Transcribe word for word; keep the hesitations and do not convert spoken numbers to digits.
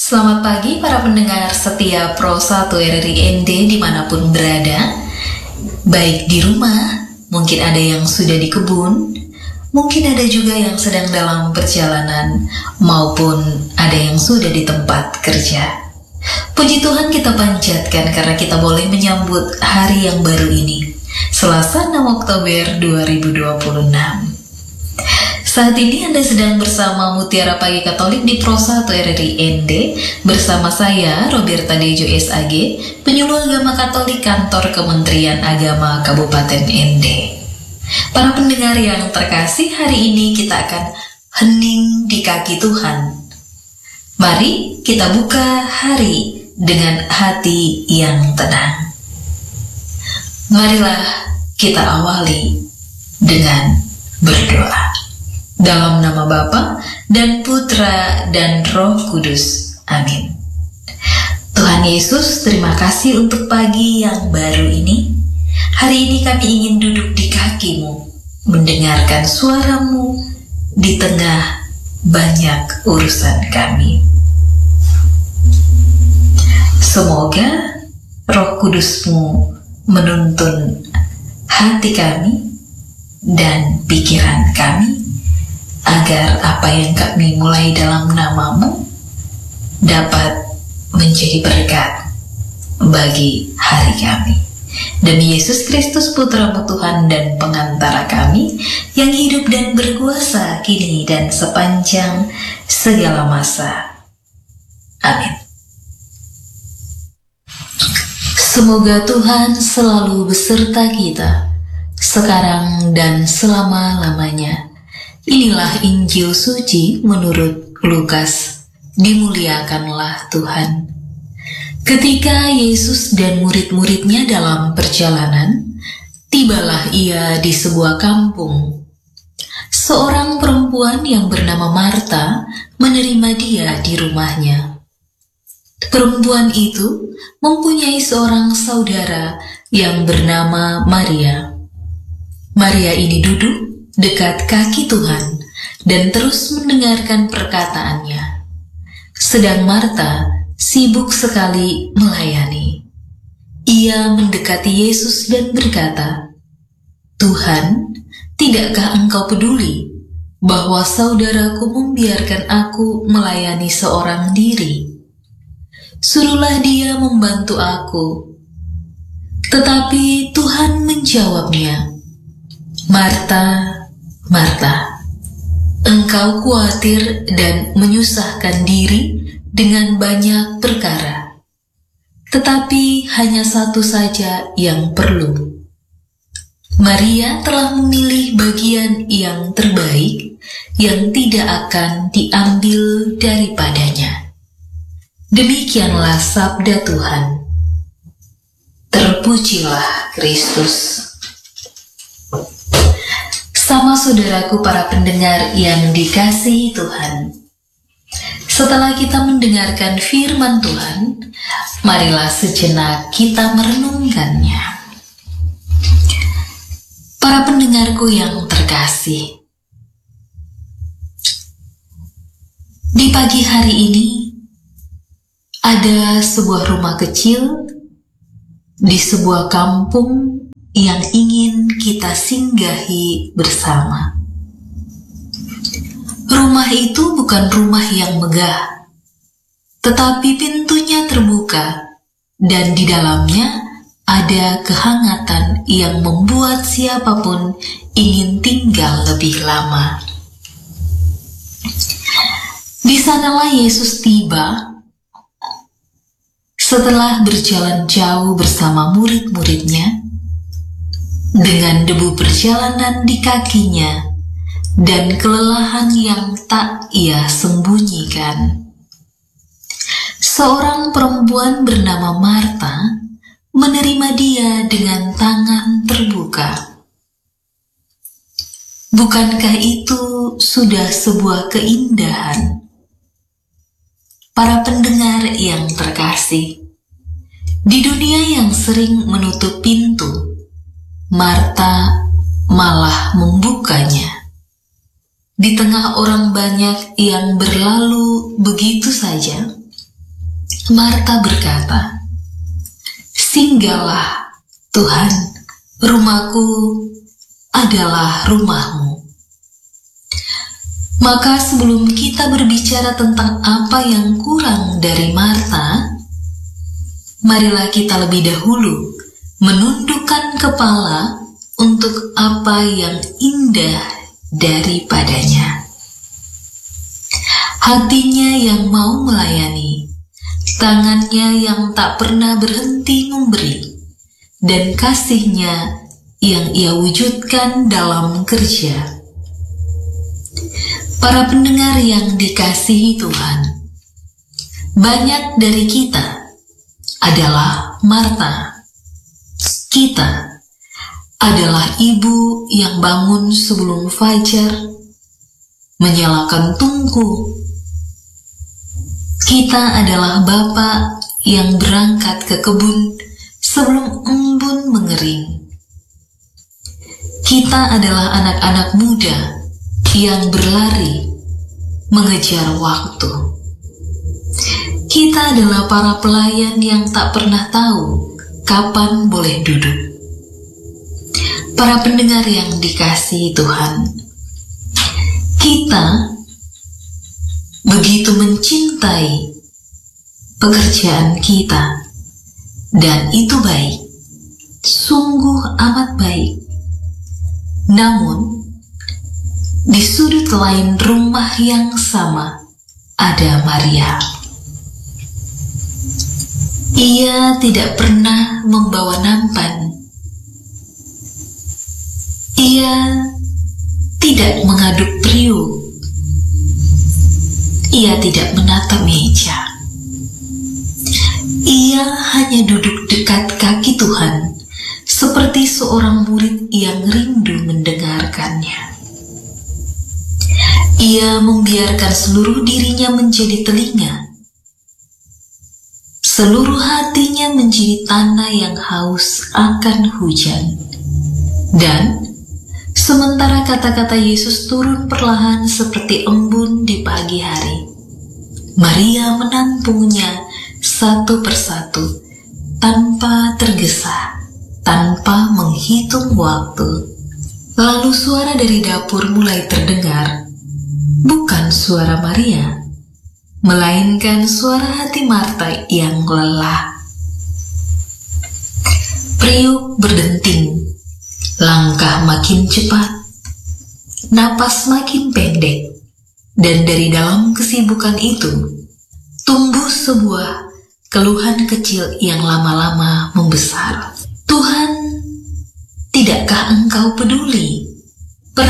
Selamat pagi para pendengar setia Pro satu R R I N D dimanapun berada. Baik di rumah, mungkin ada yang sudah di kebun, mungkin ada juga yang sedang dalam perjalanan, maupun ada yang sudah di tempat kerja. Puji Tuhan kita panjatkan karena kita boleh menyambut hari yang baru ini, Selasa enam Oktober dua ribu dua puluh enam. Saat ini Anda sedang bersama Mutiara Pagi Katolik di Pro satu R R I N D bersama saya, Roberta Dejo S A G, penyuluh agama Katolik Kantor Kementerian Agama Kabupaten N D. Para pendengar yang terkasih, hari ini kita akan hening di kaki Tuhan. Mari kita buka hari dengan hati yang tenang. Marilah kita awali dengan berdoa. Dalam nama Bapa dan Putra dan Roh Kudus. Amin. Tuhan Yesus, terima kasih untuk pagi yang baru ini. Hari ini kami ingin duduk di kaki-Mu, mendengarkan suara-Mu di tengah banyak urusan kami. Semoga Roh Kudus-Mu menuntun hati kami dan pikiran kami, agar apa yang kami mulai dalam nama-Mu dapat menjadi berkat bagi hari kami. Demi Yesus Kristus, Putra-Mu Tuhan dan pengantara kami, yang hidup dan berkuasa kini dan sepanjang segala masa. Amin. Semoga Tuhan selalu beserta kita, sekarang dan selama-lamanya. Inilah Injil suci menurut Lukas. Dimuliakanlah Tuhan. Ketika Yesus dan murid-muridnya dalam perjalanan, tibalah ia di sebuah kampung. Seorang perempuan yang bernama Marta menerima dia di rumahnya. Perempuan itu mempunyai seorang saudara yang bernama Maria. Maria ini duduk dekat kaki Tuhan dan terus mendengarkan perkataannya. Sedang Marta sibuk sekali melayani. Ia mendekati Yesus dan berkata, "Tuhan, tidakkah Engkau peduli bahwa saudaraku membiarkan aku melayani seorang diri? Suruhlah dia membantu aku." Tetapi Tuhan menjawabnya, "Marta, Marta, engkau khawatir dan menyusahkan diri dengan banyak perkara, tetapi hanya satu saja yang perlu. Maria telah memilih bagian yang terbaik, yang tidak akan diambil daripadanya." Demikianlah sabda Tuhan. Terpujilah Kristus. Sama saudaraku para pendengar yang dikasihi Tuhan, setelah kita mendengarkan firman Tuhan, marilah sejenak kita merenungkannya. Para pendengarku yang terkasih, di pagi hari ini ada sebuah rumah kecil di sebuah kampung yang ingin kita singgahi bersama. Rumah itu bukan rumah yang megah, tetapi pintunya terbuka dan di dalamnya ada kehangatan yang membuat siapapun ingin tinggal lebih lama. Di sanalah Yesus tiba setelah berjalan jauh bersama murid-muridnya, dengan debu perjalanan di kakinya dan kelelahan yang tak ia sembunyikan. Seorang perempuan bernama Marta menerima dia dengan tangan terbuka. Bukankah itu sudah sebuah keindahan? Para pendengar yang terkasih, di dunia yang sering menutup pintu, Marta malah membukanya. Di tengah orang banyak yang berlalu begitu saja, Marta berkata, "Singgahlah, Tuhan, rumahku adalah rumah-Mu." Maka sebelum kita berbicara tentang apa yang kurang dari Marta, marilah kita lebih dahulu menundukkan kepala untuk apa yang indah daripadanya. Hatinya yang mau melayani, tangannya yang tak pernah berhenti memberi, dan kasihnya yang ia wujudkan dalam kerja. Para pendengar yang dikasihi Tuhan, banyak dari kita adalah Marta. Kita adalah ibu yang bangun sebelum fajar, menyalakan tungku. Kita adalah bapak yang berangkat ke kebun sebelum embun mengering. Kita adalah anak-anak muda yang berlari mengejar waktu. Kita adalah para pelayan yang tak pernah tahu kapan boleh duduk. Para pendengar yang dikasihi Tuhan, kita begitu mencintai pekerjaan kita, dan itu baik, sungguh amat baik. Namun, di sudut lain rumah yang sama ada Maria. Ia tidak pernah membawa nampan. Ia tidak mengaduk periuk. Ia tidak menata meja. Ia hanya duduk dekat kaki Tuhan, seperti seorang murid yang rindu mendengarkannya. Ia membiarkan seluruh dirinya menjadi telinga, seluruh hatinya menjadi tanah yang haus akan hujan. Dan sementara kata-kata Yesus turun perlahan seperti embun di pagi hari, Maria menampungnya satu persatu tanpa tergesa, tanpa menghitung waktu. Lalu suara dari dapur mulai terdengar. Bukan suara Maria, melainkan suara hati Marta yang lelah. Periuk berdenting, langkah makin cepat, napas makin pendek, dan dari dalam kesibukan itu tumbuh sebuah keluhan kecil yang lama-lama membesar. "Tuhan, tidakkah Engkau peduli